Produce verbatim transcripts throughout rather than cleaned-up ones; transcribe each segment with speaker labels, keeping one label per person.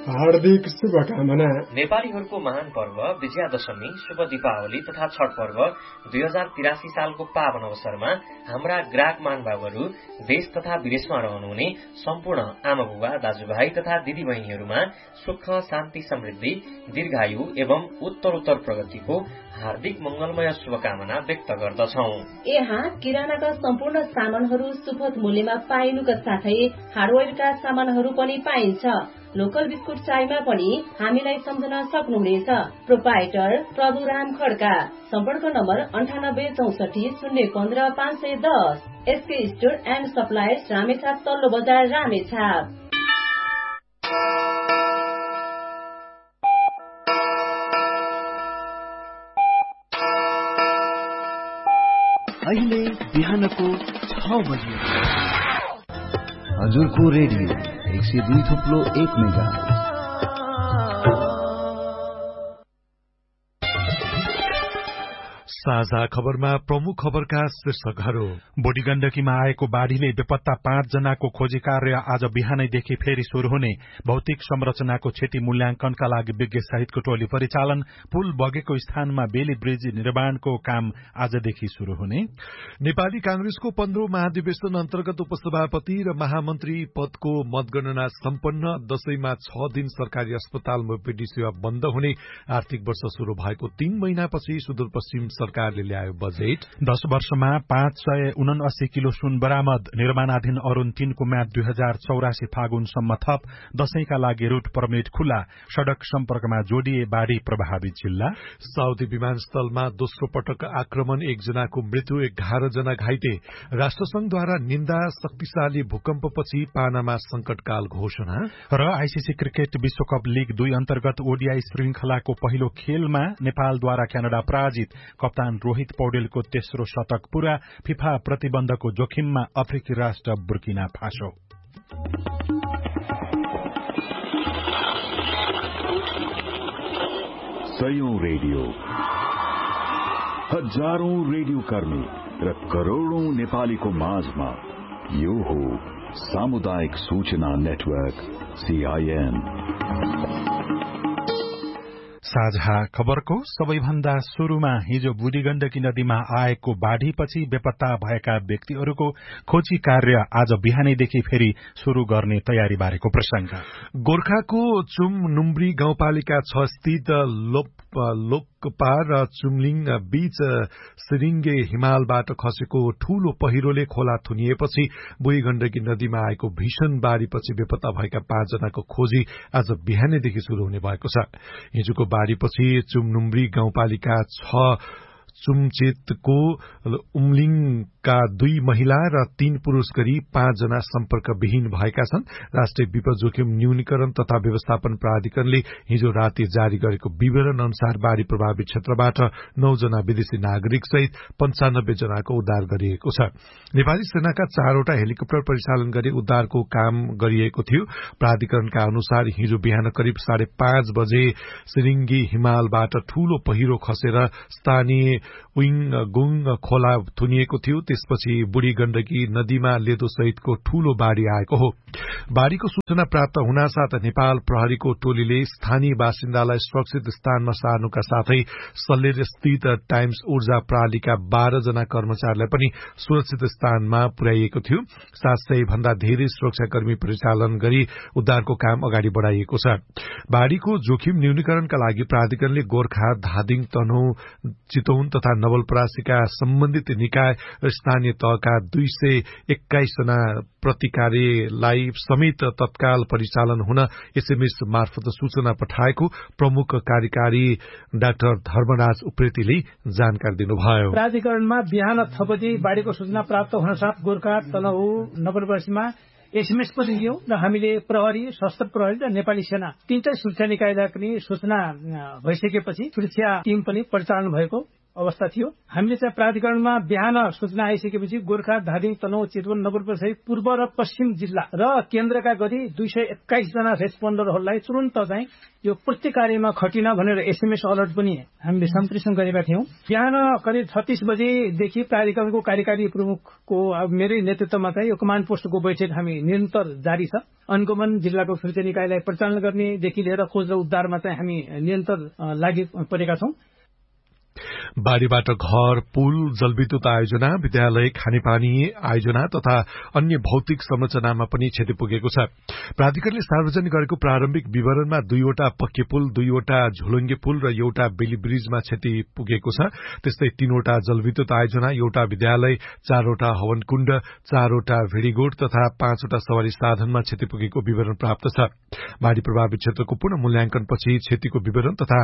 Speaker 1: हार्दिक शुभकामना।
Speaker 2: नेपालीहरूको महान पर्व विजयादशमी, शुभ दीपावली तथा छठ पर्व दुई हजार तिरासी सालको पावन अवसरमा हाम्रा ग्राहक महानुभावहरू देश तथा विदेशमा रहनुहुने सम्पूर्ण आमा बुबा, दाजुभाइ तथा दिदी बहिनीहरूमा सुख, शान्ति, समृद्धि, दीर्घायु एवं उत्तरोत्तर प्रगतिको हार्दिक मंगलमय शुभकामना व्यक्त गर्दछौं।
Speaker 3: यहाँ किरानाका सम्पूर्ण सामानहरू सुपथ मूल्यमा पाइनुका साथै हार्डवेयरका सामानहरू पनि पाइन्छ। लोकल बिस्कुट चायमा पनि हामीलाई सम्झन सक्नुहुनेछ। प्रोपाइटर प्रभुराम खड्का, सम्पर्क नम्बर अन्ठानब्बे चौसठी शून्य पन्ध्र पाँच सय दस। SK store and suppliers, Ramechhap तल्लो बजार, रामेछाप।
Speaker 4: अहिले बिहानको छ बजे हजुरको रेडियो एक सय दुई थुप्लो एक मेगा।
Speaker 5: साझा खबरमा प्रमुख खबरका शीर्षकहरू। बुढी गण्डकीमा आएको बाढ़ीले बेपत्ता पाँच जनाको खोजी कार्य आज बिहानैदेखि फेरि शुरू हुने। भौतिक संरचनाको क्षति मूल्याङ्कनका लागि विज्ञ सहितको टोली परिचालन। पुल बगेको स्थानमा बेली ब्रिज निर्माणको काम आजदेखि शुरू हुने। नेपाली कांग्रेसको पन्ध्रौं महाधिवेशन अन्तर्गत उपसभापति र महामन्त्री पदको मतगणना सम्पन्न। दशैंमा छ दिन सरकारी अस्पताल मोपेडी सेवा बन्द हुने। आर्थिक वर्ष शुरू भएको तीन महिनापछि सुदूरपश्चिम सरकारले ल्यायो बजेट। दश वर्षमा पाँच सय उनासी किलो सुन बरामद। निर्माणाधीन अरूण तीनको म्याद दुई हजार चौरासी फागुनसम्म थप। दशैंका लागि रूट परमिट खुला। सड़क सम्पर्कमा जोडिए बाढ़ी प्रभावित जिल्ला। साउदी विमानस्थलमा दोस्रो पटक आक्रमण, एकजनाको मृत्यु, एघार जना घाइते। राष्ट्रसंघद्वारा निन्दा, शक्तिशाली भूकम्पपछि पानामा संकटकाल घोषणा। र आईसीसी क्रिकेट विश्वकप लीग दुई अन्तर्गत ओडीआई श्रृंखलाको पहिलो खेलमा नेपालद्वारा क्यानाडा पराजित। कप्तान रोहित पौडेलको तेस्रो शतक पूरा। फिफा प्रतिबन्धको जोखिममा अफ्रिकी राष्ट्र बुर्किना फासो।
Speaker 6: सयौं रेडियो, हजारौं रेडियो कर्मी र करोड़ौं नेपालीको माझमा यो हो सामुदायिक सूचना नेटवर्क सीआईएन।
Speaker 5: साझा खबरको सबैभन्दा शुरूमा हिजो बुढी गण्डकी नदीमा आएको बाढ़ीपछि बेपत्ता भएका व्यक्तिहरूको खोजी कार्य आज बिहानैदेखि फेरि शुरू गर्ने तयारी बारेको प्रसंग। गोर्खाको चुम नुम्ब्री गाउँपालिका छ स्थित लोप लोकपा र चुमलिङ बीच सिरिङ्गे हिमालबाट खसेको ठूलो पहिरोले खोला थुनिएपछि बुढी गण्डकी नदीमा आएको भीषण बाढ़ीपछि बेपत्ता भएका पाँच जनाको खोजी आज बिहानैदेखि शुरू हुने भएको छ। हिजोको बाढ़ीपछि चुमनुम्ब्री गाउँपालिका छ चुमचेतको उमलिङका दुई महिला र तीन पुरूष गरी पाँच जना सम्पर्कविहीन भएका छन्। राष्ट्रिय विपद जोखिम न्यूनीकरण तथा व्यवस्थापन प्राधिकरणले हिजो राति जारी गरेको विवरण अनुसार बाढ़ी प्रभावित क्षेत्रबाट नौ जना विदेशी नागरिक सहित पञ्चानब्बे जनाको उद्धार गरिएको छ। नेपाली सेनाका चारवटा हेलिकप्टर परिचालन गरी उद्धारको काम गरिएको थियो। प्राधिकरणका अनुसार हिजो बिहान करिब साढे पाँच बजे सिरिङ्गी हिमालबाट ठूलो पहिरो खसेर स्थानीय उइङ गुङ खोला थुनिएको थियो। त्यसपछि बुढी गण्डकी नदीमा लेदो सहितको ठूलो बाढ़ी आएको हो। बाढ़ीको सूचना प्राप्त हुनासाथ नेपाल प्रहरीको टोलीले स्थानीय बासिन्दालाई सुरक्षित स्थानमा सार्नुका साथै सल्लेर स्थित टाइम्स ऊर्जा प्रणालीका बाह्र जना कर्मचारीलाई पनि सुरक्षित स्थानमा पुर्याइएको थियो। सात सय भन्दा धेरै सुरक्षाकर्मी परिचालन गरी उद्धारको काम अगाडि बढ़ाइएको छ। बाढ़ीको जोखिम न्यूनीकरणका लागि प्राधिकरणले गोर्खा, धादिङ, तनहुँ, चितौन तथा नवलपरासीका सम्बन्धित निकाय र स्थानीय तहका दुई सय एक्काइस जना प्रतिकार्यलाई समेत तत्काल परिचालन हुन एसएमएस मार्फत सूचना पठाएको प्रमुख कार्यकारी डाक्टर धर्मराज उप्रेतीले जानकारी दिनुभयो।
Speaker 7: प्राधिकरणमा बिहान छ बजे बाढ़ीको सूचना प्राप्त हुनसाथ गोर्खा, तनहुँ, नवलपरासीमा एसएमएस पनि दियौं र हामीले प्रहरी, सशस्त्र प्रहरी र नेपाली सेना तीनटै सुरक्षा निकायलाई पनि सूचना भइसकेपछि सुरक्षा टीम पनि परिचालन भएको अवस्था थियो। हामीले चाहिँ प्राधिकरणमा बिहान सूचना आइसकेपछि गोर्खा, धादिङ, तनहुँ, चितवन, नवलपरासी सहित पूर्व र पश्चिम जिल्ला र केन्द्रका गरी दुई सय एक्काइस जना रेस्पोन्डरहरूलाई तुरन्त चाहिँ यो प्रत्येक कार्यमा खटिन भनेर एसएमएस अलर्ट पनि हामीले सम्प्रेषण गरेका थियौं। बिहान करिब छत्तीस बजेदेखि प्राधिकरणको कार्यकारी प्रमुखको मेरै नेतृत्वमा चाहिँ यो कमान्ड पोस्टको बैठक हामी निरन्तर जारी छ। अनुगमन, जिल्लाको सुरक्षा निकायलाई परिचालन गर्नेदेखि लिएर खोज र उद्धारमा चाहिँ हामी निरन्तर लागि परेका छौं।
Speaker 8: बाढीबाट घर, पुल, जलविद्युत आयोजना, विद्यालय, खानेपानी आयोजना तथा अन्य भौतिक संरचनामा पनि क्षति पुगेको छ। प्राधिकरणले सार्वजनिक गरेको प्रारम्भिक विवरणमा दुईवटा पक्के पुल, दुईवटा झोलुङ्गे पुल र एउटा बेली ब्रिजमा क्षति पुगेको छ। त्यस्तै तीनवटा जलविद्युत आयोजना, एउटा विद्यालय, चारवटा हवनकुण्ड, चारवटा भेडीगोठ तथा पाँचवटा सवारी साधनमा क्षति पुगेको विवरण प्राप्त छ। बाढी प्रभावित क्षेत्रको पुनः मूल्याङ्कनपछि क्षतिको विवरण तथा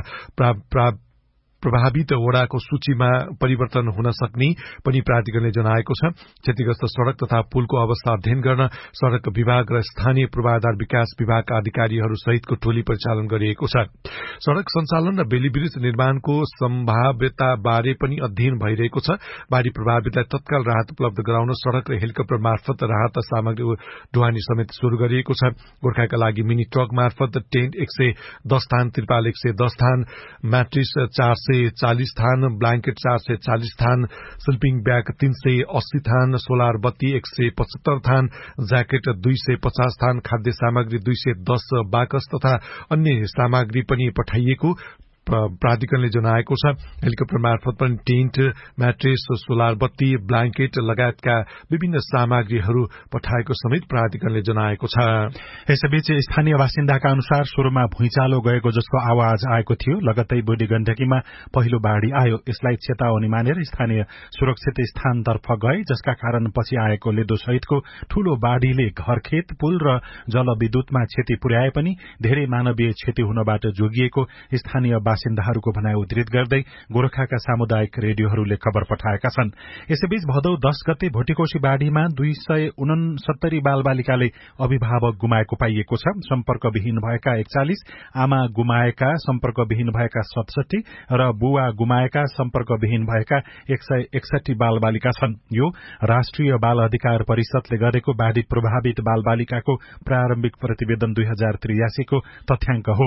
Speaker 8: प्रभावित वडाको सूचीमा परिवर्तन हुन सक्ने पनि प्राधिकरणले जनाएको छ। क्षतिग्रस्त सड़क तथा पुलको अवस्था अध्ययन गर्न सड़क विभाग र स्थानीय पूर्वाधार विकास विभागका अधिकारीहरू सहितको टोली परिचालन गरिएको छ। सड़क सञ्चालन र बेली ब्रिज निर्माणको सम्भाव्यता बारे पनि अध्ययन भइरहेको छ। बाढ़ी प्रभावितलाई तत्काल राहत उपलब्ध गराउन सड़क र हेलिकप्टर मार्फत राहत सामग्री ढुवानी समेत शुरू गरिएको छ। गोर्खाका लागि मिनी ट्रक मार्फत टेन्ट एक सय दस थान, त्रिपाल एक सय दस थान, म्याट्रिस चार सय चालीस थान, ब्ल्याङ्केट चार सय चालीस थान, स्लिपिङ ब्याग तीन सय अस्सी थान, सोलर बत्ती एक सय पचहत्तर थान, ज्याकेट दुई सय पचास थान, खाद्य सामग्री दुई सय दस बाकस तथा अन्य सामग्री पनि पठाइएको प्राधिकरणले जनाएको छ। हेलिकप्टर मार्फत पनि टेन्ट, म्याट्रेस, सोलर बत्ती, ब्ल्याङ्केट लगायतका विभिन्न सामग्रीहरू पठाएको समेत प्राधिकरणले जनाएको छ।
Speaker 5: यसैबीच स्थानीय बासिन्दाका अनुसार सुरुमा भुइँचालो गएको जसको आवाज आएको थियो। लगत्तै बुढी गण्डकीमा पहिलो बाढ़ी आयो। यसलाई चेतावनी मानेर स्थानीय सुरक्षित स्थानतर्फ गए, जसका कारण पछि आएको लेदो सहितको ठूलो बाढ़ीले घरखेत, पुल र जलविद्युतमा क्षति पुर्याए पनि धेरै मानवीय क्षति हुनबाट जोगिएको स्थानीय बासिन्दाहरूको भनाइ उद्धृत गर्दै गोरखाका सामुदायिक रेडियोहरूले खबर पठाएका छन्। यसैबीच भदौ दस गते भोटिकोशी बाढ़ीमा दुई सय उनसत्तरी बालबालिकाले अभिभावक गुमाएको पाइएको छ। सम्पर्कविहीन भएका एकचालिस, आमा गुमाएका सम्पर्कविहीन भएका सतसठी र बुवा गुमाएका सम्पर्कविहीन भएका एक सय एकसठी बालबालिका छन्। यो राष्ट्रिय बाल अधिकार परिषदले गरेको बाढ़ी प्रभावित बालबालिकाको प्रारम्भिक प्रतिवेदन दुई हजार त्रियासीको तथ्याङ्क हो।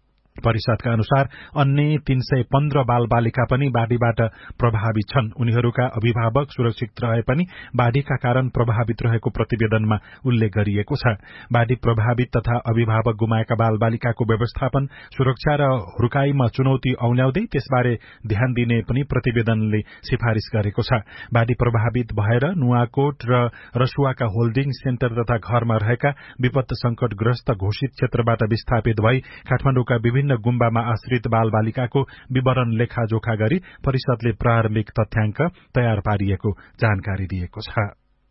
Speaker 5: परिषदका अनुसार अन्य तीन सय पन्ध्र बालबालिका पनि बाढ़ीबाट प्रभावित छन्। उनीहरूका अभिभावक सुरक्षित रहे पनि बाढ़ीका कारण प्रभावित रहेको प्रतिवेदनमा उल्लेख गरिएको छ। बाढ़ी प्रभावित तथा अभिभावक गुमाएका बालबालिकाको व्यवस्थापन, सुरक्षा र हुर्काईमा चुनौती औल्याउँदै त्यसबारे ध्यान दिने पनि प्रतिवेदनले सिफारिश गरेको छ। बाढ़ी प्रभावित भएर नुवाकोट र रसुवाका होल्डिङ सेन्टर तथा घरमा रहेका विपद संकटग्रस्त घोषित क्षेत्रबाट विस्थापित भई काठमाडौँका विभिन्न गुम्बामा आश्रित बालबालिकाको विवरण लेखाजोखा गरी परिषदले प्रारम्भिक तथ्याङ्क तयार पारिएको जानकारी दिएको छ।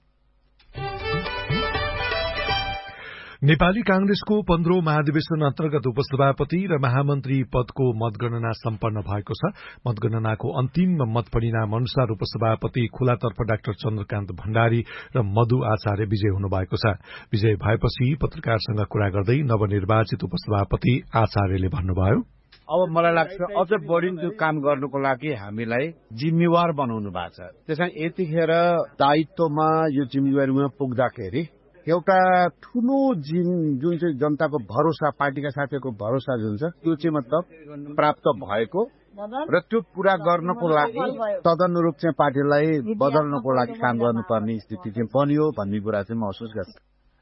Speaker 8: नेपाली कांग्रेसको पन्ध्रौं महाधिवेशन अन्तर्गत उपसभापति र महामन्त्री पदको मतगणना सम्पन्न भएको छ। मतगणनाको अन्तिम मत परिणाम अनुसार उपसभापति खुलातर्फ डाक्टर चन्द्रकान्त भण्डारी र मधु आचार्य विजय हुनुभएको छ। विजय भएपछि पत्रकारसँग कुरा गर्दै नवनिर्वाचित उपसभापति आचार्यले भन्नुभयो,
Speaker 9: अब मलाई लाग्छ अझ बढी त्यो काम गर्नुको लागि हामीलाई जिम्मेवार बनाउनु भएको छ। त्यसैले यतिखेर दायित्वमा यो जिम्मेवारीमा पुग्दाखेरि एउटा ठूलो जिम जुन चाहिँ जनताको भरोसा, पार्टीका साथीहरूको भरोसा जुन छ त्यो चाहिँ मतलब प्राप्त भएको र त्यो पूरा गर्नको लागि तदनुरूप चाहिँ पार्टीलाई बदल्नको लागि काम गर्नुपर्ने स्थिति चाहिँ बन्यो भन्ने कुरा चाहिँ महसुस गर्छु।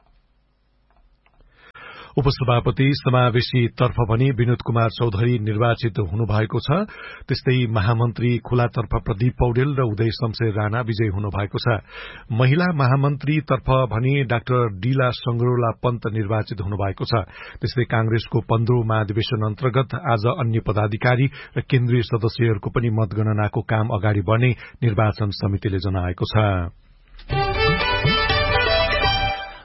Speaker 8: उपसभापति समावेशी तर्फ भने विनोद कुमार चौधरी निर्वाचित हुनुभएको छ। त्यस्तै महामन्त्री खुलातर्फ प्रदीप पौडेल र उदय शमशेर राणा विजयी हुनुभएको छ। महिला महामन्त्री तर्फ भने डाक्टर डीला संगरोला पन्त निर्वाचित हुनुभएको छ। त्यस्तै कांग्रेसको पन्ध्रौं महाधिवेशन अन्तर्गत आज अन्य पदाधिकारी र केन्द्रीय सदस्यहरूको पनि मतगणनाको काम अगाडि बढ्ने निर्वाचन समितिले जनाएको छ।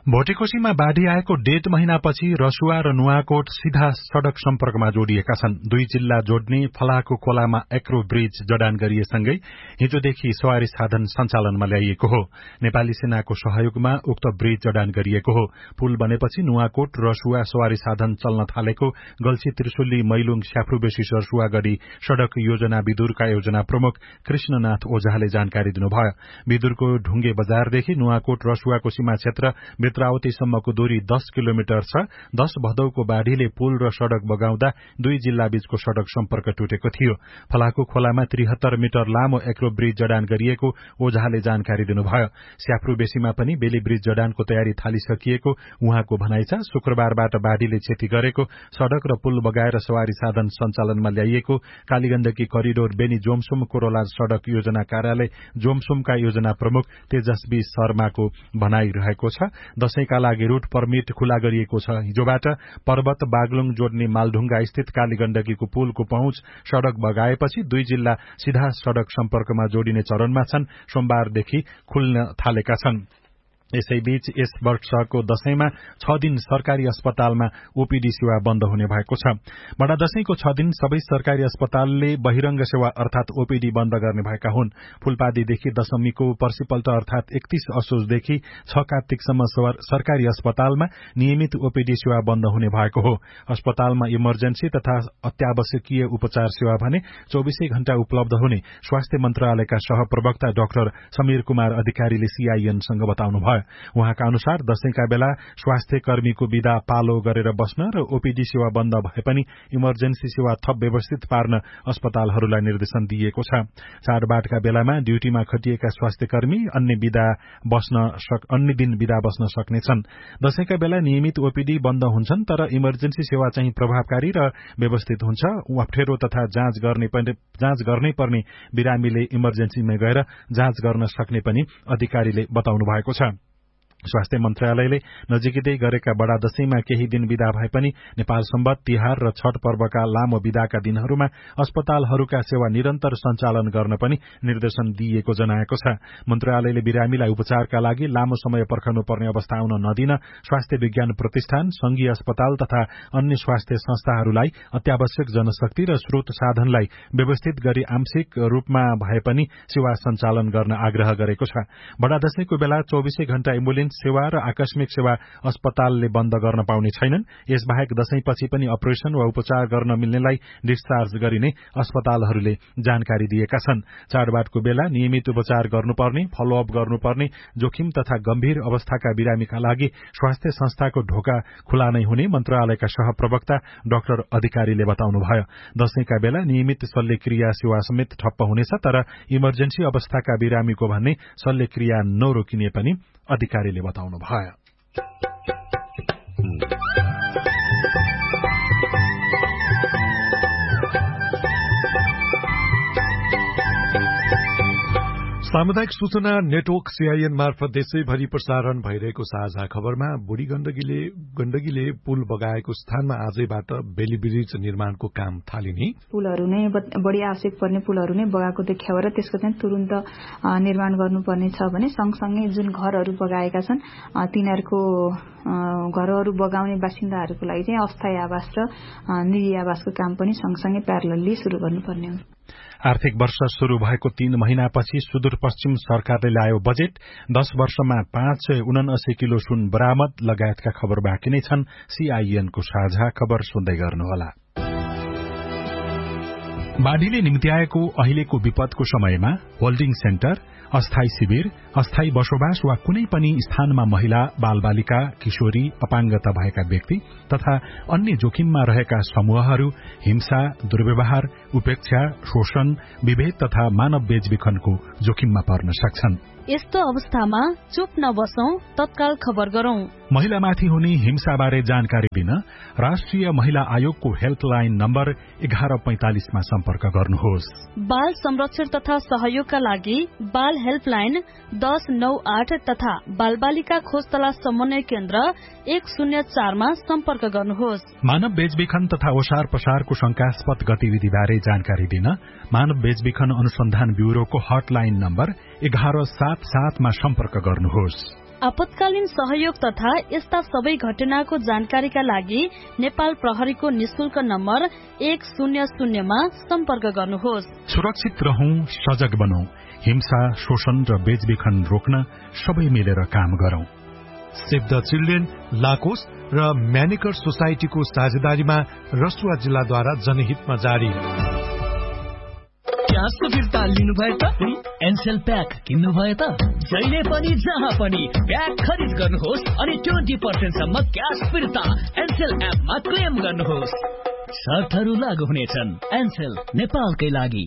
Speaker 5: भोटेकोशीमा बाढ़ी आएको डेढ महिनापछि रसुवा र नुवाकोट सीधा सड़क सम्पर्कमा जोडिएका छन्। दुई जिल्ला जोड्ने फलाको खोलामा एक्रो ब्रिज जडान गरिएसँगै हिजोदेखि सवारी साधन सञ्चालनमा ल्याइएको हो। नेपाली सेनाको सहयोगमा उक्त ब्रिज जडान गरिएको हो। पुल बनेपछि नुवाकोट रसुवा सवारी साधन चल्न थालेको गल्छी त्रिशुली मैलुङ स्याफ्रुबेसी रसुवा गरी सड़क योजना विदुरका योजना प्रमुख कृष्णनाथ ओझाले जानकारी दिनुभयो। विदुरको ढुङ्गे बजारदेखि नुवाकोट रसुवाको सीमा क्षेत्र बेत्रावतीसम्मको दूरी दस किलोमिटर छ। दश भदौको बाढ़ीले पुल र सड़क बगाउँदा दुई जिल्ला बीचको सड़क सम्पर्क टुटेको थियो। फलाको खोलामा त्रिहत्तर मिटर लामो एक्रो ब्रिज जडान गरिएको ओझाले जानकारी दिनुभयो। स्याफ्रुबेसीमा पनि बेली ब्रिज जडानको तयारी थालिसकिएको उहाँको भनाइ छ। शुक्रबारबाट बाढ़ीले क्षति गरेको सड़क र पुल बगाएर सवारी साधन सञ्चालनमा ल्याइएको कालीगण्डकी करिडोर बेनी जोमसुम कोरोला सड़क योजना कार्यालय जोमसुमका योजना प्रमुख तेजस्वी शर्माको भनाइ रहेको छ। दशैंका लागि रूट परमिट खुला गरिएको छ। हिजोबाट पर्वत बागलुङ जोड्ने मालढुङ्गा स्थित कालीगण्डकीको पुलको पहुँच सड़क बगाएपछि दुई जिल्ला सीधा सड़क सम्पर्कमा जोडिने चरणमा छन्। सोमबारदेखि खुल्न थालेका छन्। यसैबीच यस वर्षको दशैंमा छ दिन सरकारी अस्पतालमा ओपीडी सेवा बन्द हुने भएको छ। बडा दशैंको छ दिन सबै सरकारी अस्पतालले बहिरंग सेवा अर्थात ओपीडी बन्द गर्ने भएका हुन्। फूलपातीदेखि दशमीको पर्सिपल्ट अर्थात एकतीस असोजदेखि छ कार्तिकसम्म सरकारी अस्पतालमा नियमित ओपीडी सेवा बन्द हुने भएको हो। अस्पतालमा इमर्जेन्सी तथा अत्यावश्यकीय उपचार सेवा भने चौबीसै घण्टा उपलब्ध हुने स्वास्थ्य मन्त्रालयका सहप्रवक्ता डाक्टर समीर कुमार अधिकारीले सीआईएनसँग बताउनुभयो। उहाँका अनुसार दशैंका बेला स्वास्थ्य कर्मीको विदा पालो गरेर बस्न र ओपीडी सेवा बन्द भए पनि इमर्जेन्सी सेवा थप व्यवस्थित पार्न अस्पतालहरूलाई निर्देशन दिएको छ। चाडबाडका बेलामा ड्यूटीमा खटिएका स्वास्थ्य कर्मी अन्य विदा बस्न अन्य दिन विदा बस्न सक्नेछन्। दशैंका बेला नियमित ओपीडी बन्द हुन्छन् तर इमर्जेन्सी सेवा चाहिँ प्रभावकारी र व्यवस्थित हुन्छ। अप्ठ्यारो तथा जाँच गर्ने जाँच गर्नै पर्ने बिरामीले इमर्जेन्सीमा गएर जाँच गर्न सक्ने पनि अधिकारीले बताउनु भएको छ। स्वास्थ्य मन्त्रालयले नजिकै गरेका बडा दशैंमा केही दिन विदा भए पनि नेपाल सम्बत तिहार र छठ पर्वका लामो विदाका दिनहरूमा अस्पतालहरूका सेवा निरन्तर सञ्चालन गर्न पनि निर्देशन दिएको जनाएको छ। मन्त्रालयले बिरामीलाई उपचारका लागि लामो समय पर्खनुपर्ने अवस्था आउन नदिन स्वास्थ्य विज्ञान प्रतिष्ठान संघीय अस्पताल तथा अन्य स्वास्थ्य संस्थाहरूलाई अत्यावश्यक जनशक्ति र स्रोत साधनलाई व्यवस्थित गरी आंशिक रूपमा भए पनि सेवा सञ्चालन गर्न आग्रह गरेको छ। बडा दशैंको बेला चौबीसै घण्टा एम्बुलेन्स सेवा र आकस्मिक सेवा अस्पतालले बन्द गर्न पाउने छैनन्। यसबाहेक दशैंपछि पनि अपरेशन वा उपचार गर्न मिल्नेलाई डिस्चार्ज गरिने अस्पतालहरूले जानकारी दिएका छन्। चाडबाडको बेला नियमित उपचार गर्नुपर्ने फलोअप गर्नुपर्ने जोखिम तथा गम्भीर अवस्थाका बिरामीका लागि स्वास्थ्य संस्थाको ढोका खुला नै हुने मन्त्रालयका सहप्रवक्ता डाक्टर अधिकारीले बताउनुभयो। दशैंका बेला नियमित शल्यक्रिया सेवा समेत ठप्प हुनेछ तर इमर्जेन्सी अवस्थाका बिरामीको भन्ने शल्यक्रिया नरोकिने पनि अधिकारीले बताउनुभयो।
Speaker 8: सामुदायिक सूचना नेटवर्क सीआईएन मार्फत देशैभरि प्रसारण भइरहेको साझा खबरमा बुढी गण्डकीले गण्डकीले पुल बगाएको स्थानमा आजैबाट बेली ब्रिज निर्माणको काम थालिने
Speaker 10: पुलहरू नै बढी आवश्यक पर्ने पुलहरू नै बगाएको देख्याव र त्यसको चाहिँ तुरुन्त निर्माण गर्नुपर्ने छ भने सँगसँगै जुन घरहरू बगाएका छन् तिनीहरूको घरहरू बगाउने बासिन्दाहरूको लागि चाहिँ अस्थायी आवास र निजी आवासको काम पनि सँगसँगै प्यारलली शुरू गर्नुपर्ने हो।
Speaker 5: आर्थिक वर्ष शुरू भएको तीन महिनापछि सुदूरपश्चिम सरकारले ल्यायो बजेट। दश वर्षमा पाँच सय उनासी किलो सुन बरामद लगायतका खबर बाँकी नै छन्। सीआईएनको साझा खबर सुन्दै गर्नुहोला। बाढ़ीले निम्त्याएको अहिलेको विपदको समयमा होल्डिङ सेन्टर, अस्थायी शिविर, अस्थायी बसोबास वा कुनै पनि स्थानमा महिला, बालबालिका, किशोरी, अपाङ्गता भएका व्यक्ति तथा अन्य जोखिममा रहेका समूहहरू हिंसा, दुर्व्यवहार, उपेक्षा, शोषण, विभेद तथा मानव बेचबिखनको जोखिममा पर्न सक्छन्।
Speaker 11: यस्तो अवस्थामा चुप नबसौं, तत्काल खबर गरौं।
Speaker 5: महिलामाथि हुने हिंसाबारे जानकारी दिन राष्ट्रिय महिला आयोगको हेल्पलाइन नम्बर एघार पैंतालिसमा सम्पर्क गर्नुहोस्।
Speaker 11: बाल संरक्षण तथा सहयोगका लागि बाल हेल्पलाइन दस नौ आठ तथा बाल बालिका खोज तलास समन्वय केन्द्र एक शून्य चारमा सम्पर्क गर्नुहोस्।
Speaker 5: मानव बेचबिखन तथा ओसार पसारको शंकास्पद गतिविधिबारे जानकारी दिन मानव बेचबिखन अनुसन्धान ब्यूरोको हटलाइन नम्बर एघार सात सातमा सम्पर्क गर्नुहोस्।
Speaker 11: आपतकालीन सहयोग तथा यस्ता सबै घटनाको जानकारीका लागि नेपाल प्रहरीको निशुल्क नम्बर एक शून्य शून्यमा सम्पर्क गर्नुहोस्।
Speaker 5: सुरक्षित रहौं, सजग बनौं, हिंसा, शोषण र बेचबिखन रोक्न सबै मिलेर काम गरौं।
Speaker 8: सेभ द चिल्ड्रेन, लाकोस र म्यानेकर सोसाइटीको साझेदारीमा रसुवा जिल्लाद्वारा जनहितमा जारी।
Speaker 12: क्यासको फिर्ता लिनु भयो त? एनसेल प्याक किन्नु भयो त? जहिले पनि जहाँ पनि प्याक खरिद गर्नुहोस् अनि ट्वेन्टी पर्सेन्ट सम्म क्यास फिर्ता एनसेल एपमा क्लेम गर्नुहोस्। शर्तहरू लागू हुनेछन्। एनसेल, नेपालकै लागि।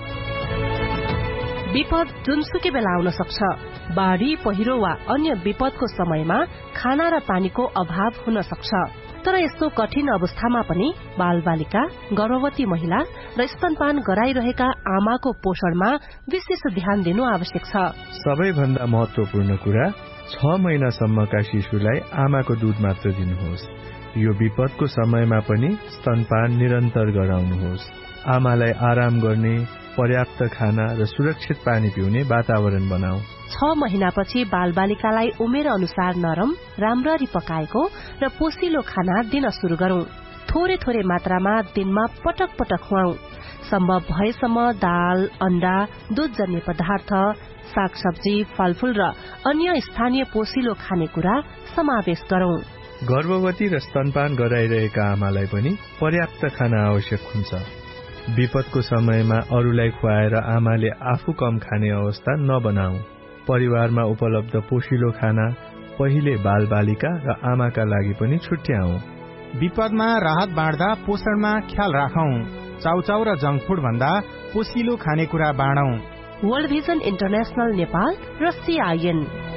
Speaker 13: विपद जुनसुकै बेला आउन सक्छ। बाढ़ी, पहिरो वा अन्य विपदको समयमा खाना र पानीको अभाव हुन सक्छ। तर यस्तो कठिन अवस्थामा पनि बालबालिका, गर्भवती महिला र स्तनपान गराइरहेका आमाको पोषणमा विशेष ध्यान दिनु आवश्यक छ।
Speaker 14: सबैभन्दा महत्वपूर्ण कुरा, छ महिनासम्मका शिशुलाई आमाको दूध मात्र दिनुहोस्। यो विपदको समयमा पनि स्तनपान निरन्तर गराउनुहोस्। आमालाई आराम गर्ने, पर्याप्त खाना र सुरक्षित पानी पिउने वातावरण बनाऊ।
Speaker 13: छ महिनापछि बालबालिकालाई उमेर अनुसार नरम, राम्ररी पकाएको र पोसिलो खाना दिन शुरू गरौं। थोरै थोरै मात्रामा दिनमा पटक पटक खुवाऊ। सम्भव भएसम्म दाल, अण्डा, दूधजन्य पदार्थ, सागसब्जी, फलफूल र अन्य स्थानीय पोसिलो खानेकुरा समावेश गरौं।
Speaker 14: गर्भवती र स्तनपान गराइरहेका आमालाई पनि पर्याप्त खाना आवश्यक हुन्छ। विपदको समयमा अरूलाई खुवाएर आमाले आफू कम खाने अवस्था नबनाऊ। परिवारमा उपलब्ध पोषिलो खाना पहिले बालबालिका र आमाका लागि पनि छुट्याऊ।
Speaker 15: विपदमा राहत बाँड्दा पोषणमा ख्याल राखौं। चाउचाउ र जंक फूड भन्दा पोषिलो खानेकुरा बाँडौं।
Speaker 13: वर्ल्ड भिजन इन्टरनेशनल नेपाल र सीआईएन।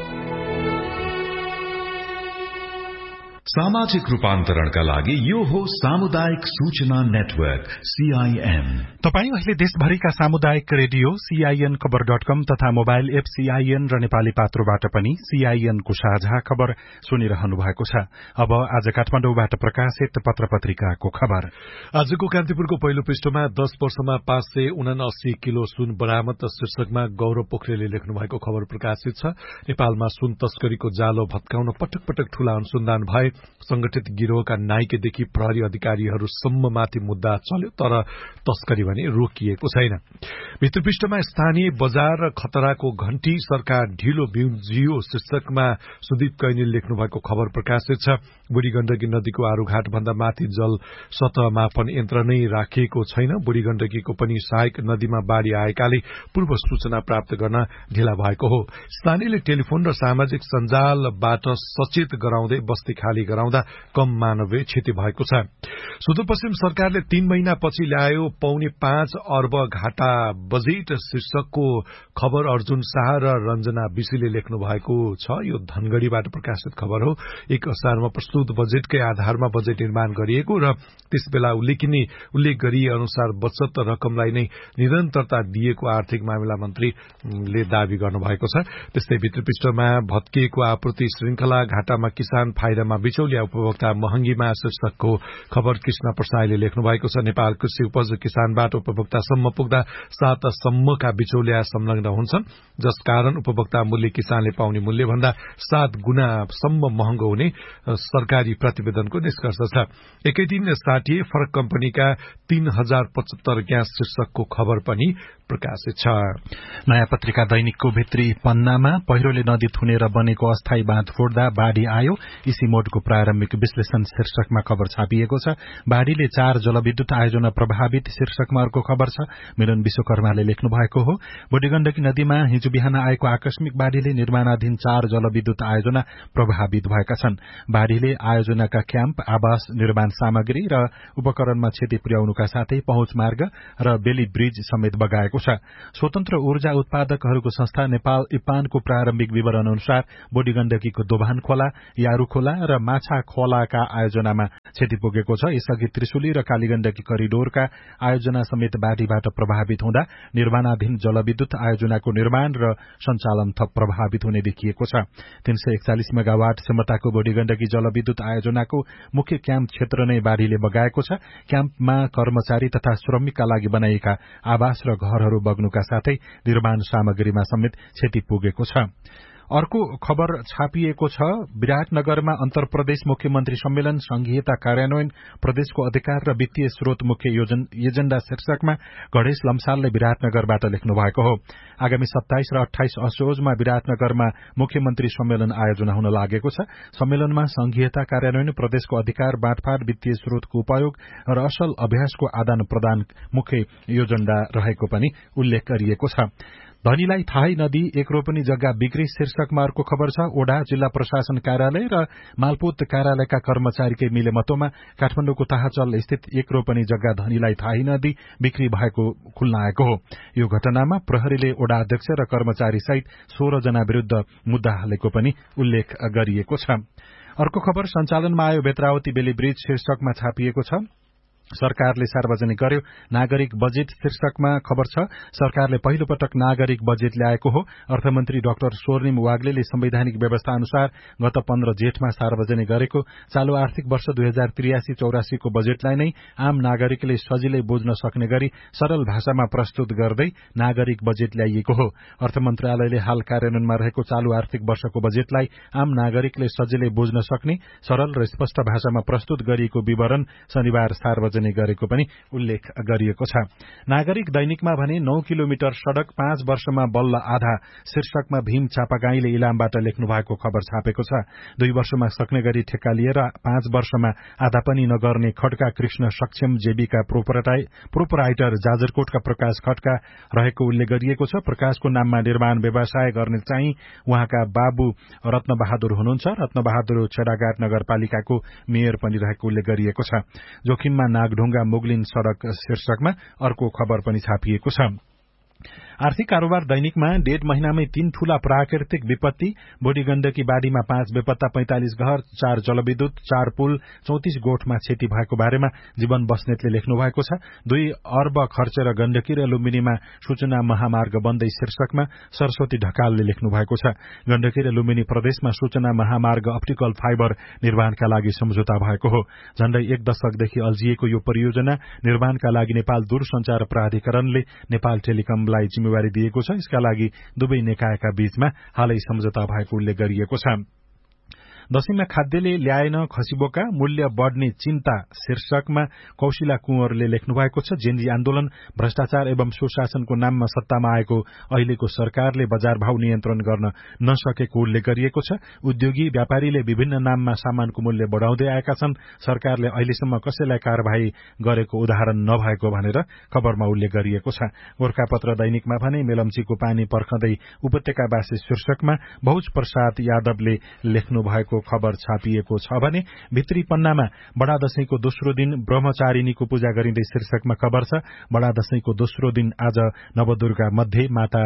Speaker 6: सामाजिक रूपान्तरणका लागि यो हो सामुदायिक सूचना नेटवर्क सीआईएन।
Speaker 5: तपाई अहिले देशभरिका सामुदायिक रेडियो सीआईएन खबर डट कम तथा मोबाइल एप सीआईएन र नेपाली पात्रोबाट पनि सीआईएन को साझा खबर सुनिरहनु भएको छ। अब आज काठमाडौँबाट प्रकाशित पत्र पत्रिकाको खबर।
Speaker 8: आजको कान्तिपुरको पहिलो पृष्ठमा दस वर्षमा पाँच सय उनासी किलो सुन बरामद शीर्षकमा गौरव पोखरेलले लेख्नु भएको खबर प्रकाशित छ। नेपालमा सुन तस्करीको जालो भत्काउन पटक पटक ठूला अनुसन्धान भए, संगठित गिरोहका नाइकेदेखि प्रहरी अधिकारीहरूसम्ममाथि मुद्दा चल्यो, तर तस्करी भने रोकिएको छैन। भित्रपृष्ठमा स्थानीय बजार र खतराको घण्टी, सरकार ढिलो बिउजियो शीर्षकमा सुदीप कैनीले लेख्नु भएको खबर प्रकाशित छ। बुढी गण्डकी नदीको आरूघाट भन्दा माथि जल सतह मापन यन्त्र नै राखिएको छैन। बुढी गण्डकीको पनि सहायक नदीमा बाढ़ी आएकाले पूर्व सूचना प्राप्त गर्न ढिला भएको हो। स्थानीयले टेलिफोन र सामाजिक सञ्जालबाट सचेत गराउँदै बस्ती खाली गराउँदा कम मानवीय क्षति भएको छ। सुदूरपश्चिम सरकारले तीन महिनापछि ल्यायो पौने पाँच अर्ब घाटा बजेट शीर्षकको खबर अर्जुन शाह र रञ्जना विशीले लेख्नु भएको छ। यो धनगढ़ीबाट प्रकाशित खबर हो। एक असारमा प्रस्तुत बजेटकै आधारमा बजेट निर्माण गरिएको र त्यसबेला उल्लेखिने उल्लेख गरिए अनुसार बचत रकमलाई नै निरन्तरता दिएको आर्थिक मामिला मन्त्रीले दावी गर्नुभएको छ। त्यस्तै भित्रपृष्ठमा भत्किएको आपूर्ति श्रृंखला, घाटामा किसान, फाइदामा बिचौलिया उपभोक्ता, महँगीमा शीर्षकको खबर कृष्ण प्रसाईले लेख्नु भएको छ। नेपाल कृषि उपज किसानबाट उपभोक्तासम्म पुग्दा सातसम्मका बिचौलिया संलग्न हुन्छन्, जसकारण उपभोक्ता मूल्य किसानले पाउने मूल्य भन्दा सात गुणासम्म महँगो हुने सरकारी प्रतिवेदनको निष्कर्ष छ। एकै दिन साठी फरक कम्पनीका तीन हजार पचहत्तर ग्यास शीर्षकको खबर पनि प्रकाशित छ।
Speaker 5: नयाँ पत्रिका दैनिकको भित्री पन्नामा पहिरोले नदी थुनेर बनेको अस्थायी बाँध फोड्दा बाढ़ी आयो, इसिमोडको प्रारम्भिक विश्लेषण शीर्षकमा खबर छापिएको छ। बाढ़ीले चार जलविद्युत आयोजना प्रभावित शीर्षकमा अर्को खबर छ। मिलन विश्वकर्माले लेख्नु भएको हो। बुढी गण्डकी नदीमा हिजो बिहान आएको आकस्मिक बाढ़ीले निर्माणाधीन चार जलविद्युत आयोजना प्रभावित भएका छन्। बाढ़ीले आयोजनाका क्याम्प, आवास, निर्माण सामग्री र उपकरणमा क्षति पुर्याउनुका साथै पहुँच मार्ग र बेली ब्रिज समेत बगाएको छ। स्वतन्त्र ऊर्जा उत्पादकहरूको संस्था नेपाल इपानको प्रारम्भिक विवरण अनुसार बुढी गण्डकीको दोभान खोला, यारू खोला र माछा खोलाका आयोजनामा क्षति पुगेको छ। यसअघि त्रिशुली र कालीगण्डकी करिडोरका आयोजना समेत बाढ़ीबाट प्रभावित हुँदा निर्माणाधीन जलविद्युत आयोजनाको निर्माण र सञ्चालन थप प्रभावित हुने देखिएको छ। तीन सय एकचालिस मेगावाट क्षमताको बुढी गण्डकी जलविद्युत आयोजनाको मुख्य क्याम्प क्षेत्र नै बाढ़ीले बगाएको छ। क्याम्पमा कर्मचारी तथा श्रमिकका लागि बनाइएका आवास र घरहरू बग्नुका साथै निर्माण सामग्रीमा समेत क्षति पुगेको छ। अर्को खबर छापिएको छ विराटनगरमा अन्तर प्रदेश मुख्यमन्त्री सम्मेलन संघीयता कार्यान्वयन प्रदेशको अधिकार र वित्तीय स्रोत मुख्य एजेण्डा शीर्षकमा गणेश लम्सालले विराटनगरबाट लेख्नु भएको हो। आगामी सत्ताइस र अठाइस असोजमा विराटनगरमा मुख्यमन्त्री सम्मेलन आयोजना हुन लागेको छ। सम्मेलनमा संघीयता कार्यान्वयन प्रदेशको अधिकार बाँडफाँड वित्तीय स्रोतको उपयोग र असल अभ्यासको आदान प्रदान मुख्य एजेण्डा रहेको पनि उल्लेख गरिएको छ। धनीलाई थाहै नदी एक रोपनी जग्गा बिक्री शीर्षकमा अर्को खबर छ। ओडा जिल्ला प्रशासन कार्यालय र मालपोत कार्यालयका कर्मचारीकै मिलेमतोमा काठमाडौँको ताहाचल स्थित एक रोपनी जग्गा धनीलाई थाहै नदी बिक्री भएको खुल्न आएको हो। यो घटनामा प्रहरीले ओडा अध्यक्ष र कर्मचारी सहित सोह्र जना विरूद्ध मुद्दा हालेको पनि उल्लेख गरिएको छ। अर्को खबर सञ्चालनमा आयो बेत्रावती बेली ब्रिज शीर्षकमा छापिएको छ। सरकारले सार्वजनिक गर्यो नागरिक बजेट शीर्षकमा खबर छ। सरकारले पहिलो पटक नागरिक बजेट ल्याएको हो। अर्थमन्त्री डाक्टर स्वर्णिम वाग्लेले संवैधानिक व्यवस्था अनुसार गत पन्ध्र जेठमा सार्वजनिक गरेको चालू आर्थिक वर्ष दुई हजार त्रियासी चौरासीको बजेटलाई नै आम नागरिकले सजिलै बुझ्न सक्ने गरी सरल भाषामा प्रस्तुत गर्दै नागरिक बजेट ल्याइएको हो। अर्थ मन्त्रालयले हाल कार्यान्वयनमा रहेको चालू आर्थिक वर्षको बजेटलाई आम नागरिकले सजिलै बुझ्न सक्ने सरल र स्पष्ट भाषामा प्रस्तुत गरिएको विवरण शनिबार सार्वजनिक गरेको पनि उल्लेख गरिएको छ। नागरिक दैनिकमा भने नौ किलोमिटर सड़क पाँच वर्षमा बल्ल आधा शीर्षकमा भीम चापागाईले इलामबाट लेख्नु भएको खबर छापेको छ। दुई वर्षमा सक्ने गरी ठेक्का लिएर पाँच वर्षमा आधा पनि नगर्ने खड्का कृष्ण सक्षम जेबीका प्रोपराइटर जाजरकोटका प्रकाश खड्का रहेको उल्लेख गरिएको छ। प्रकाशको नाममा निर्माण व्यवसाय गर्ने चाहिँ उहाँका बाबु रत्नबहादुर हुनुहुन्छ। रत्नबहादुर छेडाघाट नगरपालिकाको मेयर पनि रहेको उल्लेख गरिएको छ। जोखिममा नागढुङ्गा मुगलिन सड़क शीर्षकमा अर्को खबर पनि छापिएको छ। आर्थिक कारोबार दैनिकमा डेढ़ महिनामै तीन ठूला प्राकृतिक विपत्ति बोडी गण्डकी बाढ़ीमा पाँच बेपत्ता पैंतालिस घर चार जलविद्युत चार पुल चौतिस गोठमा क्षति भएको बारेमा जीवन बस्नेतले लेख्नु भएको छ। दुई अर्ब खर्चेर गण्डकी र लुम्बिनीमा सूचना महामार्ग बन्दै शीर्षकमा सरस्वती ढकालले लेख्नु भएको छ। गण्डकी र लुम्बिनी प्रदेशमा सूचना महामार्ग अप्टिकल फाइबर निर्माणका लागि सम्झौता भएको हो। झण्डै एक दशकदेखि अल्झिएको यो परियोजना निर्माणका लागि नेपाल दूरसञ्चार प्राधिकरणले नेपाल टेलिकमलाई जिम्मेवारी दिएको छ। यसका लागि दुवै निकायका बीचमा हालै सम्झौता भएको उल्लेख गरिएको छ। दशैंमा खाद्यले ल्याएन खसीबोका मूल्य बढ़ने चिन्ता शीर्षकमा कौशिला कुँवरले लेख्नु भएको छ। जेनजी आन्दोलन भ्रष्टाचार एवं सुशासनको नाममा सत्तामा आएको अहिलेको सरकारले बजार भाव नियन्त्रण गर्न नसकेको उल्लेख गरिएको छ। उद्योगी व्यापारीले विभिन्न नाममा सामानको मूल्य बढ़ाउँदै आएका छन्। सरकारले अहिलेसम्म कसैलाई कार्यवाही गरेको उदाहरण नभएको भनेर खबरमा उल्लेख गरिएको छ। गोरखापत्र दैनिकमा भने मेलम्चीको पानी पर्खदै उपत्यकावासी शीर्षकमा भौज प्रसाद यादवले लेख्नु भएको खबर छापिएको छ भने भित्री पन्नामा बडा दशैंको दोस्रो दिन ब्रह्मचारिणीको पूजा गरिँदै शीर्षकमा खबर छ। बडा दशैंको दोस्रो दिन आज नवदुर्गा मध्ये माता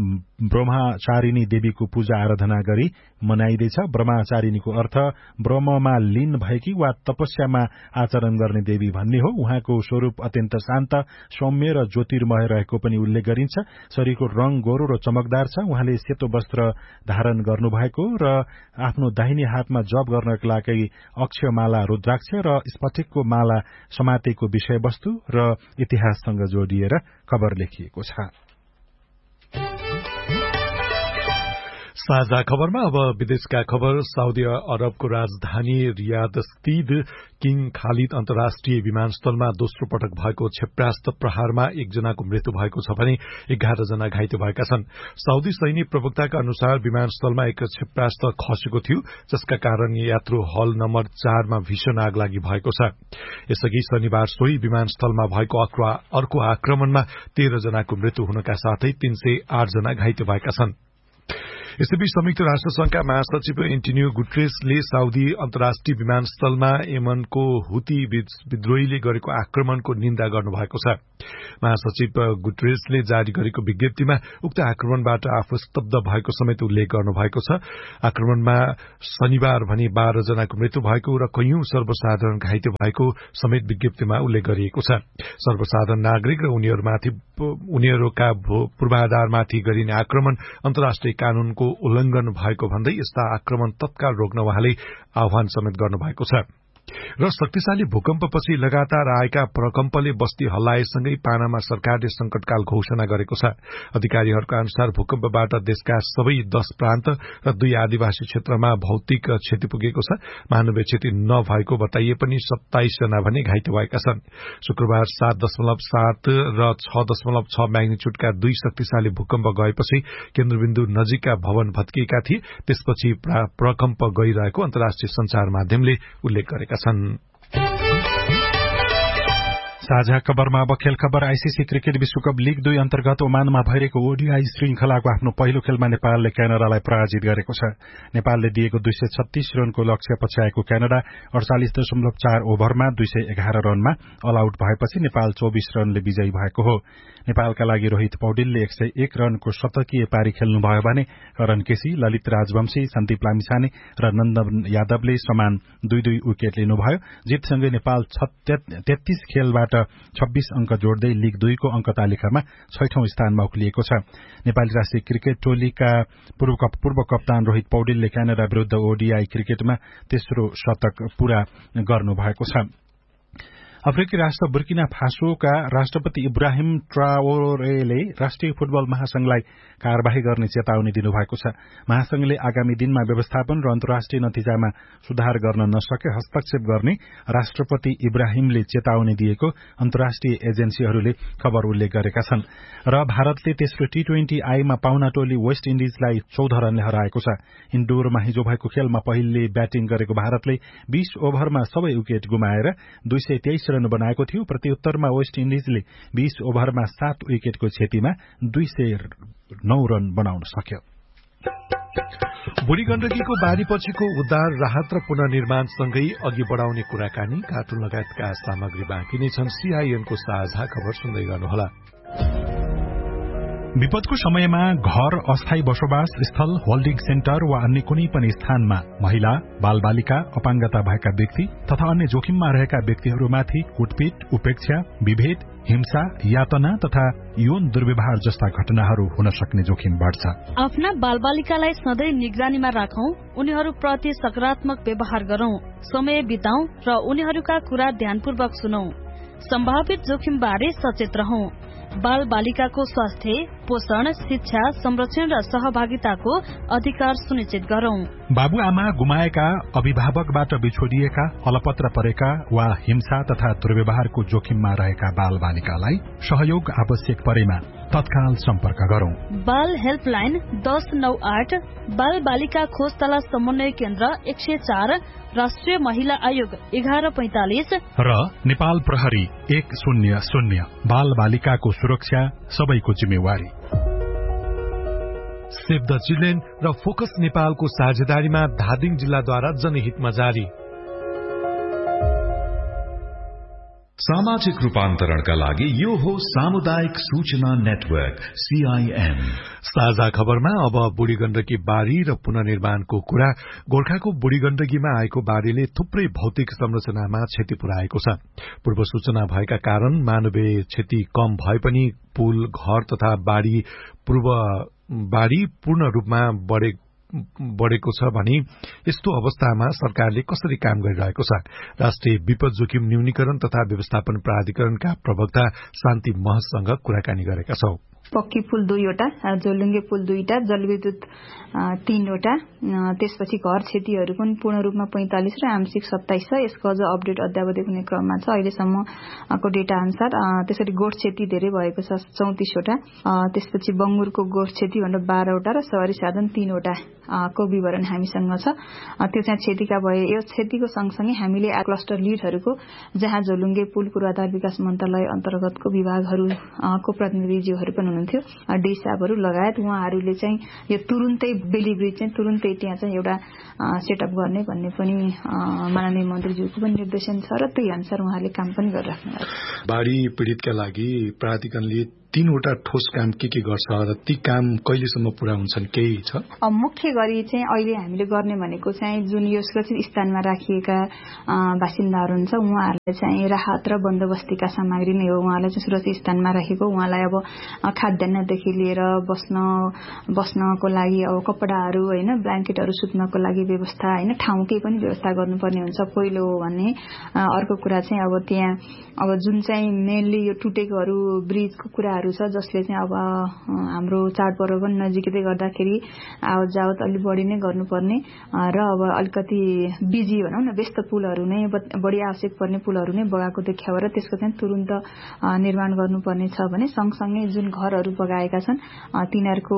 Speaker 5: ब्रह्मचारिणी देवीको पूजा आराधना गरी मनाइँदैछ। ब्रह्मचारिणीको अर्थ ब्रह्ममा लीन भएकी वा तपस्यामा आचरण गर्ने देवी भन्ने हो। उहाँको स्वरूप अत्यन्त शान्त सौम्य र ज्योतिर्मय रहेको पनि उल्लेख गरिन्छ। शरीरको रंग गोरो र चमकदार छ। उहाँले सेतो वस्त्र धारण गर्नुभएको र आफ्नो दाहिने हातमा जप गर्नका लागि अक्षयमाला रुद्राक्ष र स्फटिकको माला समातेको विषयवस्तु र इतिहाससँग जोडिएर खबर लेखिएको छ।
Speaker 8: साझा खबरमा अब विदेशका खबर। साउदी अरबको राजधानी रियाद स्थित किङ खालिद अन्तर्राष्ट्रिय विमानस्थलमा दोस्रो पटक भएको क्षेप्रास्त्र प्रहारमा एकजनाको मृत्यु भएको छ भने एघार जना घाइते भएका छन्। साउदी सैनिक प्रवक्ताका अनुसार विमानस्थलमा एक क्षेप्रास्त्र खसेको थियो, जसका कारण यात्रु हल नम्बर चारमा भीषण आग लागि भएको छ। यसअघि शनिबार सोही विमानस्थलमा भएको अर्को आक्रमणमा तेह्र जनाको मृत्यु हुनका साथै तीन सय आठ जना घाइते भएका छन्। यसैबीच संयुक्त राष्ट्र संघका महासचिव एन्टोनियो गुटेरेसले साउदी अन्तर्राष्ट्रिय विमानस्थलमा यमनको हुती विद्रोहीले गरेको आक्रमणको निन्दा गर्नुभएको छ। महासचिव गुटेरेसले जारी गरेको विज्ञप्तिमा उक्त आक्रमणबाट आफू स्तब्ध भएको समेत उल्लेख गर्नुभएको छ। आक्रमणमा शनिबार भने बाह्र जनाको मृत्यु भएको र कैयौं सर्वसाधारण घाइते भएको समेत विज्ञप्तिमा उल्लेख गरिएको छ। सर्वसाधारण नागरिक र उनीहरूमाथि उनीहरूका पूर्वाधारमाथि गरिने आक्रमण अन्तर्राष्ट्रिय कानूनको उल्लंघन भएको भन्दै यस्ता आक्रमण तत्काल रोक्न उहाँले आह्वान समेत गर्नुभएको छ। र शक्तिशाली भूकम्पपछि लगातार आएका प्रकम्पले बस्ती हल्लाएसँगै पानामा सरकारले संकटकाल घोषणा गरेको छ। अधिकारीहरूका अनुसार भूकम्पबाट देशका सबै दश प्रान्त र दुई आदिवासी क्षेत्रमा भौतिक क्षति पुगेको छ। मानवीय क्षति नभएको बताइए पनि सत्ताइस जना भने घाइते भएका छन्। शुक्रबार सात दशमलव सात र छ दशमलव छ म्याग्निच्युडका दुई शक्तिशाली भूकम्प गएपछि केन्द्रबिन्दु नजिकका भवन भत्किएका थिए। त्यसपछि प्रकम्प गइरहेको अन्तर्राष्ट्रिय संचार माध्यमले उल्लेख गरेका छन्।
Speaker 5: साझा खबरमा अब खेल खबर। आईसीसी क्रिकेट विश्वकप लीग दुई अन्तर्गत ओमानमा भइरहेको ओडीआई श्रृंखलाको आफ्नो पहिलो खेलमा नेपालले क्यानाडालाई पराजित गरेको छ। नेपालले दिएको दुई सय छत्तीस रनको लक्ष्य पछ्याएको क्यानाडा अडचालिस दशमलव चार ओभरमा दुई सय एघार रनमा अल आउट भएपछि नेपाल चौबिस रनले विजयी भएको हो। नेपालका लागि रोहित पौडेलले एक सय एक रनको शतकीय पारी खेल्नुभयो भने करण केसी, ललित राजवंशी, सन्दीप लामिछाने र नन्दन यादवले समान दुई दुई विकेट लिनुभयो। जितसँगै नेपाल तेत्तीस खेलबाट छब्बीस अंक जोड्दै लीग दुईको अंक तालिकामा छैठौं स्थानमा उक्लिएको छ। नेपाली राष्ट्रिय क्रिकेट टोलीका पूर्व कप्तान रोहित पौडेलले क्यानाडा विरूद्ध ओडीआई क्रिकेटमा तेस्रो शतक पूरा गर्नुभएको छ। अफ्रिकी राष्ट्र बुर्किना फासोका राष्ट्रपति इब्राहिम ट्राओरेले राष्ट्रिय फुटबल महासंघलाई कार्यवाही गर्ने चेतावनी दिनुभएको छ। महासंघले आगामी दिनमा व्यवस्थापन र अन्तर्राष्ट्रिय नतिजामा सुधार गर्न नसके हस्तक्षेप गर्ने राष्ट्रपति इब्राहिमले चेतावनी दिएको अन्तर्राष्ट्रिय एजेन्सीहरूले खबर उल्लेख गरेका छन्। र भारतले तेस्रो टी ट्वेन्टी आईमा पाहुना टोली वेस्ट इन्डिजलाई चौध रनले हराएको छ। इन्डोरमा हिजो भएको खेलमा पहिले ब्याटिङ गरेको भारतले बीस ओभरमा सबै विकेट गुमाएर दुई सय तेइस रन बनाएको थियो। प्रत्युत्तरमा वेस्ट इन्डिजले बीस ओभरमा सात विकेटको क्षतिमा दुई सय नौ रन बनाउन सक्यो।
Speaker 8: बुढी गण्डकीको बारीपछिको उद्धार, राहत र पुनर्निर्माण सँगै अघि बढ़ाउने कुराकानी, कार्टुन लगायतका सामग्री बाँकी नै छन्। सीआईएनको साझा खबर सुन्दै गर्नुहोला।
Speaker 5: विपदको समयमा घर, अस्थायी बसोबास स्थल, होल्डिङ सेन्टर वा अन्य कुनै पनि स्थानमा महिला, बालबालिका, अपाङ्गता भएका व्यक्ति तथा अन्य जोखिममा रहेका व्यक्तिहरूमाथि कुटपिट, उपेक्षा, विभेद, हिंसा, यातना तथा यौन दुर्व्यवहार जस्ता घटनाहरू हुन सक्ने जोखिम बढ़छ।
Speaker 11: आफ्ना बालबालिकालाई सधैँ निगरानीमा राखौं, उनीहरूप्रति सकारात्मक व्यवहार गरौं, समय बिताउँ र उनीहरूका कुरा ध्यानपूर्वक सुनौं। सम्भावित जोखिमबारे सचेत रहौं। बाल बालिकाको स्वास्थ्य, पोषण, शिक्षा, संरक्षण र सहभागिताको अधिकार सुनिश्चित गरौं।
Speaker 5: बाबुआमा गुमाएका, अभिभावकबाट बिछोडिएका, अलपत्र परेका वा हिंसा तथा दुर्व्यवहारको जोखिममा रहेका बाल बालिकालाई सहयोग आवश्यक परेमा तत्काल सम्पर्क गरौं।
Speaker 11: बाल हेल्पलाइन दस नौ आठ, बाल बालिका खोज तला समन्वय केन्द्र एक सय चार, राष्ट्रिय महिला आयोग एघार पैंतालिस
Speaker 5: र नेपाल प्रहरी एक शून्य शून्य। बाल बालिकाको सुरक्षा सबैको जिम्मेवारी।
Speaker 8: सेभ द चिल्ड्रेन र फोकस नेपालको साझेदारीमा धादिङ जिल्लाद्वारा जनहितमा जारी।
Speaker 6: सामाजिक रूपान्तरणका लागि यो हो सामुदायिक सूचना नेटवर्क सीआईएन।
Speaker 8: साझा खबरमा अब बुढी गण्डकी बारी र पुनर्निर्माणको कुरा। गोर्खाको बुढी गण्डकीमा आएको बारीले थुप्रै भौतिक संरचनामा क्षति पुर्याएको छ। पूर्व सूचना भएका कारण मानवीय क्षति कम भए पनि पुल, घर तथा बारी पूर्व बारी पूर्ण रूपमा बढे बढ़ेको छ भने यस्तो अवस्थामा सरकारले कसरी काम गरिरहेको छ? राष्ट्रिय विपद जोखिम न्यूनीकरण तथा व्यवस्थापन प्राधिकरणका प्रवक्ता शान्ति महसँग कुराकानी गरेका छौं।
Speaker 10: पक्की पुल दुईवटा, जोलुङ्गे पुल दुईटा, जलविद्युत तीनवटा, त्यसपछि घर क्षतिहरू पनि पूर्ण रूपमा पैंतालिस र आंशिक सत्ताइस छ। यसको अझ अपडेट अद्यावधि हुने क्रममा छ अहिलेसम्मको डेटा अनुसार। त्यसरी गोठ क्षति धेरै भएको छ, चौतिसवटा। त्यसपछि बंगुरको गोठ क्षति भनेर बाह्रवटा र सवारी साधन तीनवटा को विवरण हामीसँग छ। त्यो चाहिँ क्षतिका भए। यो क्षतिको सँगसँगै हामीले क्लस्टर लिडहरूको, जहाँ जोलुङ्गे पुल पूर्वाधार विकास मन्त्रालय अन्तर्गतको विभागहरूको प्रतिनिधिज्यूहरू पनि हुनुहुन्थ्यो, डिसाबहरू लगायत उहाँहरूले चाहिँ यो तुरुन्तै डेलिभरी चाहिँ तुरुन्तै त्यहाँ चाहिँ एउटा सेटअप गर्ने भन्ने पनि माननीय मन्त्रीज्यूको पनि निर्देशन छ र त्यही अनुसार उहाँले काम पनि गरिराख्नु भएको छ।
Speaker 8: बाढी पीड़ितका लागि प्राधिकरणले तीनवटा ठोस काम के के गर्छ र ती काम कहिलेसम्म पूरा हुन्छन् केही छ?
Speaker 10: मुख्य गरी चाहिँ अहिले हामीले गर्ने भनेको चाहिँ जुन यो सुरक्षित स्थानमा राखिएका बासिन्दाहरू हुन्छ उहाँहरूलाई चाहिँ राहत र बन्दोबस्तीका सामग्री नै हो। उहाँलाई चाहिँ सुरक्षित स्थानमा राखेको, उहाँलाई अब खाद्यान्नदेखि लिएर बस्न बस्नको लागि अब कपडाहरू होइन, ब्ल्याङ्केटहरू सुत्नको लागि व्यवस्था होइन, ठाउँकै पनि व्यवस्था गर्नुपर्ने हुन्छ पहिलो हो भने। अर्को कुरा चाहिँ अब त्यहाँ अब जुन चाहिँ मेनली यो टुटेकोहरू ब्रिजको कुराहरू छ जसले चाहिँ अब हाम्रो चाडपर्व पनि नजिकै गर्दाखेरि आवत जावत अलिक बढी नै गर्नुपर्ने र अब अलिकति बिजी भनौँ न व्यस्त पुलहरू नै बढी आवश्यक पर्ने पुलहरू नै बगाएको देख्यो र त्यसको चाहिँ तुरुन्त निर्माण गर्नुपर्ने छ भने सँगसँगै जुन घरहरू बगाएका छन् तिनीहरूको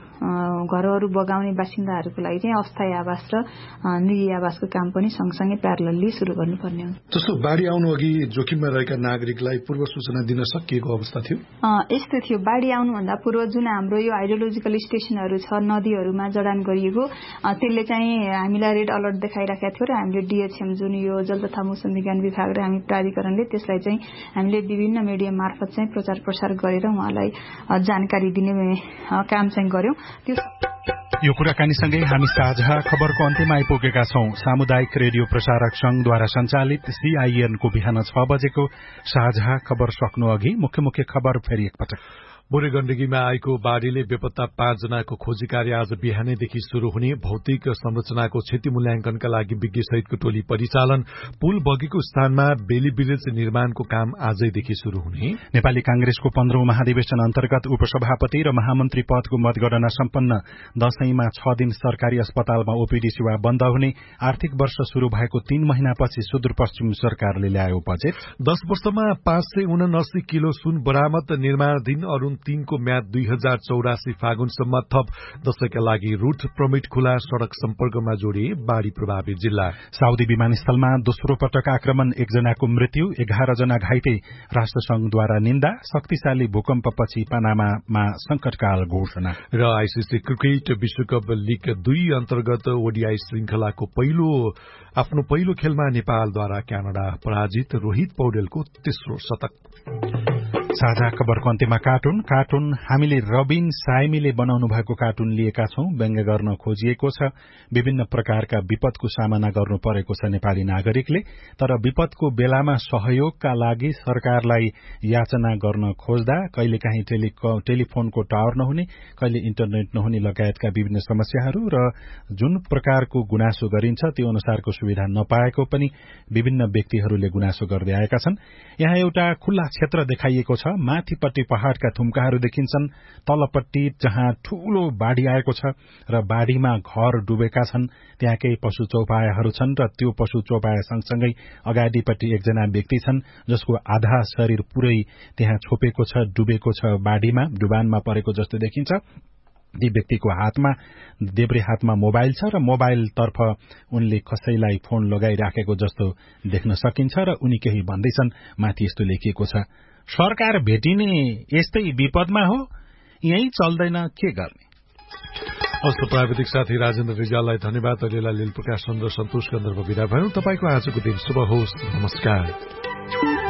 Speaker 10: घरहरू बगाउने बासिन्दाहरूको लागि चाहिँ अस्थायी आवास र निजी आवासको काम पनि सँगसँगै प्यारलली सुरु गर्नुपर्ने हो।
Speaker 8: जस्तो बाढी आउनु अघि जोखिममा रहेका नागरिकलाई पूर्व सूचना दिन सकिएको अवस्था थियो?
Speaker 10: यस्तो थियो, बाढी आउनुभन्दा पूर्व जुन हाम्रो यो हाइड्रोलोजिकल स्टेशनहरू छ नदीहरूमा जडान गरिएको त्यसले चाहिँ हामीलाई रेड अलर्ट देखाइराखेको थियो र हामीले डिएचएम जुन यो जल तथा मौसम विज्ञान विभाग र हामी प्राधिकरणले त्यसलाई चाहिँ हामीले विभिन्न मिडिया मार्फत चाहिँ प्रचार प्रसार गरेर उहाँलाई जानकारी दिने काम चाहिँ गर्यौं।
Speaker 5: यो कुराकानीसँगै हामी साझा खबरको अन्त्यमा आइपुगेका छौं। सामुदायिक रेडियो प्रसारक संघद्वारा सञ्चालित सीआईएनको बिहान छ बजेको साझा खबर सक्नु अघि मुख्य मुख्य खबर फेरि एकपटक।
Speaker 8: बोरे गण्डकीमा आएको बाढ़ीले बेपत्ता पाँच जनाको खोजी कार्य आज बिहानैदेखि शुरू हुने, भौतिक संरचनाको क्षति मूल्याङ्कनका लागि विज्ञ सहितको टोली परिचालन, पुल बगेको स्थानमा बेली ब्रिज निर्माणको काम आजैदेखि शुरू हुने।
Speaker 5: नेपाली कांग्रेसको पन्ध्रौं महाधिवेशन अन्तर्गत उपसभापति र महामन्त्री पदको मतगणना सम्पन्न, दशैंमा छ दिन सरकारी अस्पतालमा ओपीडी सेवा बन्द हुने, आर्थिक वर्ष शुरू भएको तीन महिनापछि सुदूरपश्चिम सरकारले ल्यायो बजेट।
Speaker 8: दश वर्षमा पाँच सय उनासी किलो सुन बरामद, निर्माणाधीन अरूण तीनको म्याद दुई हजार चौरासी फागुनसम्म थप। दशैंका लागि रूट परमिट खुला, सड़क सम्पर्कमा जोडिए बाढ़ी प्रभावित जिल्ला।
Speaker 5: साउदी विमानस्थलमा दोस्रो पटक आक्रमण, एकजनाको मृत्यु, एघार जना घाइते, राष्ट्रसंघद्वारा निन्दा। शक्तिशाली भूकम्पपछि पनामामा संकटकाल घोषणा।
Speaker 8: र आईसीसी क्रिकेट विश्वकप लीग दुई अन्तर्गत ओडीआई श्रृंखलाको पहिलो आफ्नो पहिलो खेलमा नेपालद्वारा क्यानाडा पराजित, रोहित पौडेलको तेस्रो शतक।
Speaker 5: साझा खबरको अन्त्यमा कार्टुन कार्टुन हामीले रबिन साइमीले बनाउनु भएको कार्टुन लिएका छौं। व्यङ्ग्य गर्न खोजिएको छ। विभिन्न प्रकारका विपदको सामना गर्नु परेको छ नेपाली नागरिकले, तर विपदको बेलामा सहयोगका लागि सरकारलाई याचना गर्न खोज्दा कहिलेकाहीँ टेलिफोनको टावर नहुने, कहिले इन्टरनेट नहुने लगायतका विभिन्न समस्याहरू र जुन प्रकारको गुनासो गरिन्छ त्यो अनुसारको सुविधा नपाएको पनि विभिन्न व्यक्तिहरूले गुनासो गर्दै आएका छन्। यहाँ एउटा खुल्ला क्षेत्र देखाइएको छ। माथिपट्टि पहाड़का थुम्काहरू देखिन्छन्, तलपट्टि जहाँ ठूलो बाढ़ी आएको छ र बाढ़ीमा घर डुबेका छन् त्यहाँ केही पशु चौपायाहरू छन् र त्यो पशु चौपाया सँगसँगै अगाडिपट्टि एकजना व्यक्ति छन् जसको आधा शरीर पुरै त्यहाँ छोपेको छ, डुबेको छ, बाढ़ीमा डुबानमा परेको जस्तो देखिन्छ। ती व्यक्तिको हातमा देब्रे हातमा मोबाइल छ र मोबाइलतर्फ उनले कसैलाई फोन लगाइराखेको जस्तो देख्न सकिन्छ र उनी केही भन्दैछन्। माथि यस्तो लेखिएको छ, सरकार भेटिने यस्तै विपदमा हो, यही चल्दैन, के गर्ने।
Speaker 8: अस्त प्राविधिक साथी राजेन्द्र रिजाललाई धन्यवाद। अलिला लील प्रकाश चन्द्र सन्तोष गन्धर्व विदा भयौं। तपाईको आजको दिन शुभ होस्। नमस्कार।